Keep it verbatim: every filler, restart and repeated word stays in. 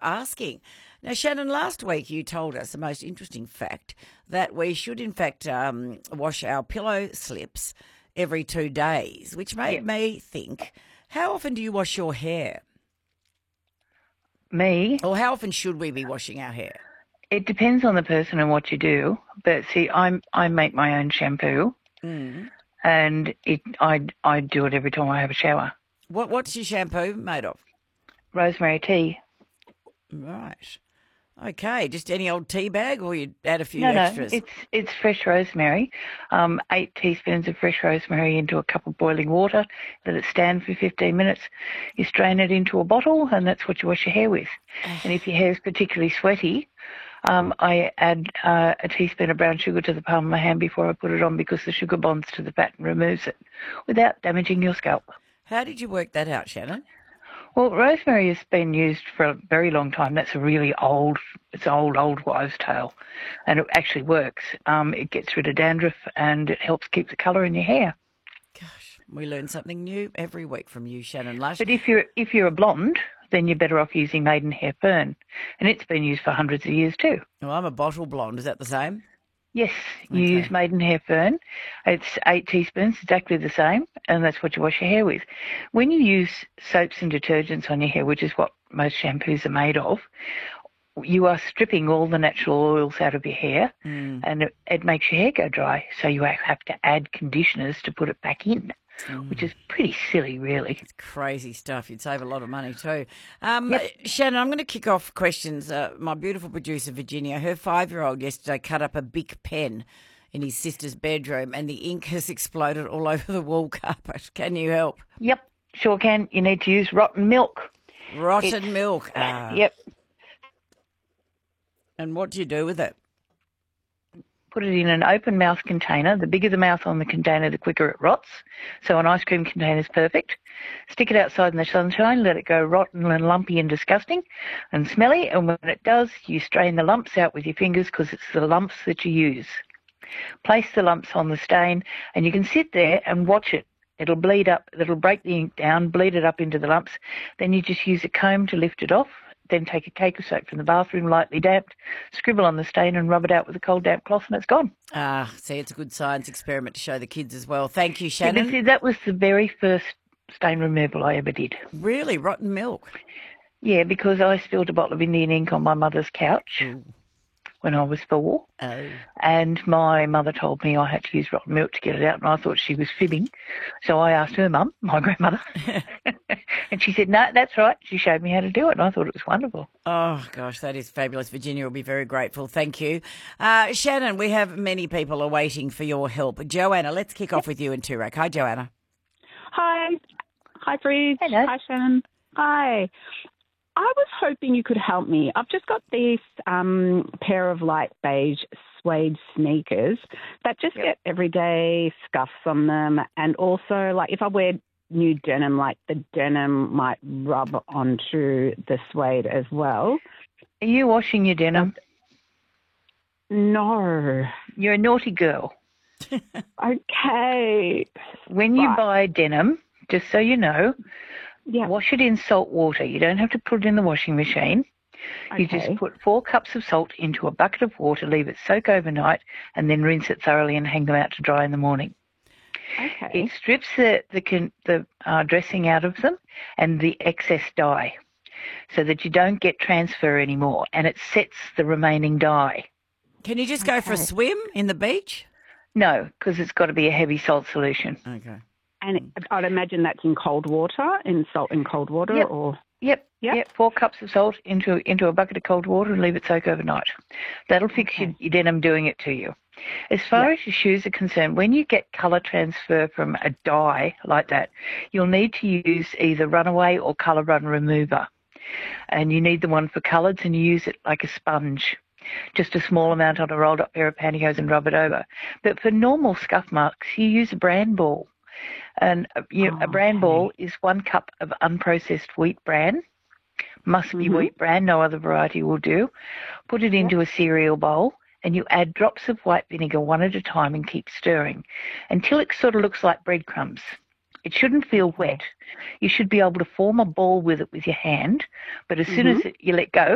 asking. Now, Shannon, last week you told us the most interesting fact that we should, in fact, um, wash our pillow slips every two days, which made Yep. me think, how often do you wash your hair? Me, Or how often should we be washing our hair? it depends on the person and what you do. But see, I'm I make my own shampoo, Mm. and it I I do it every time I have a shower. What What's your shampoo made of? Rosemary tea. Right. Okay, just any old tea bag, or you add a few No, no, extras? it's it's fresh rosemary. Um, eight teaspoons of fresh rosemary into a cup of boiling water. Let it stand for fifteen minutes. You strain it into a bottle, and that's what you wash your hair with. And if your hair is particularly sweaty, um, I add uh, a teaspoon of brown sugar to the palm of my hand before I put it on because the sugar bonds to the fat and removes it without damaging your scalp. How did you work that out, Shannon? Well, rosemary has been used for a very long time. That's a really old, it's an old, old wives' tale. And it actually works. Um, it gets rid of dandruff and it helps keep the colour in your hair. Gosh, we learn something new every week from you, Shannon Lush. But if you're if you're a blonde, then you're better off using Maidenhair Fern. And it's been used for hundreds of years too. Well, I'm a bottle blonde. Is that the same? Yes, you Okay. use Maidenhair Fern. It's eight teaspoons, exactly the same, and that's what you wash your hair with. When you use soaps and detergents on your hair, which is what most shampoos are made of, you are stripping all the natural oils out of your hair, Mm. and it, it makes your hair go dry. So you have to add conditioners to put it back in, Mm. which is pretty silly, really. It's crazy stuff. You'd save a lot of money too. Um, Yep. Shannon, I'm going to kick off questions. Uh, my beautiful producer, Virginia, her five-year-old yesterday cut up a big pen in his sister's bedroom and the ink has exploded all over the wall carpet. Can you help? Yep, sure can. You need to use rotten milk. Rotten It's- milk. Ah. Yep. And what do you do with it? Put it in an open mouth container. The bigger the mouth on the container, the quicker it rots. So an ice cream container is perfect. Stick it outside in the sunshine, let it go rotten and lumpy and disgusting and smelly. And when it does, you strain the lumps out with your fingers because it's the lumps that you use. Place the lumps on the stain and you can sit there and watch it. It'll bleed up, it'll break the ink down, bleed it up into the lumps. Then you just use a comb to lift it off. Then take a cake of soap from the bathroom, lightly damped, scribble on the stain and rub it out with a cold damp cloth and it's gone. Ah, see, it's a good science experiment to show the kids as well. Thank you, Yeah, but Shannon. see, that was the very first stain removal I ever did. Really, rotten milk. Yeah, because I spilled a bottle of Indian ink on my mother's couch Ooh. when I was four, Oh. and my mother told me I had to use rotten milk to get it out, and I thought she was fibbing. So I asked her mum, my grandmother, and she said, no, that's right. She showed me how to do it, and I thought it was wonderful. Oh, gosh, that is fabulous. Virginia will be very grateful. Thank you. Uh, Shannon, we have many people are waiting for your help. Joanna, let's kick off with you in Toorak. Hi, Joanna. Hi. Hi, Bridge. Hello. Hi, Shannon. Hi. I was hoping you could help me. I've just got this um, pair of light beige suede sneakers that just Yep. get everyday scuffs on them. And also, like, if I wear new denim, like, the denim might rub onto the suede as well. Are you washing your denim? No. You're a naughty girl. Okay. When you Right. buy denim, just so you know, Yeah. wash it in salt water. You don't have to put it in the washing machine. You Okay. just put four cups of salt into a bucket of water, leave it soak overnight, and then rinse it thoroughly and hang them out to dry in the morning. Okay. It strips the the, con- the uh, dressing out of them and the excess dye, so that you don't get transfer anymore, and it sets the remaining dye. Can you just go for a Okay. swim in the beach? No, because it's got to be a heavy salt solution. Okay. And I'd imagine that's in cold water, in salt in cold water, Yep. or Yep, Yep. yep. Four cups of salt into into a bucket of cold water and leave it soak overnight. That'll fix your, Okay. your denim doing it to you. As far Yep. as your shoes are concerned, when you get colour transfer from a dye like that, you'll need to use either Runaway or Colour Run Remover. And you need the one for colours, and you use it like a sponge. Just a small amount on a rolled up pair of pantyhose and rub it over. But for normal scuff marks, you use a bran ball. And uh, you, Oh, a bran okay. ball is one cup of unprocessed wheat bran. Must be Mhm. wheat bran, no other variety will do. Put it into a cereal bowl and you add drops of white vinegar one at a time and keep stirring until it sort of looks like breadcrumbs. It shouldn't feel Okay. wet. You should be able to form a ball with it with your hand, but as soon Mhm. as it, you let go,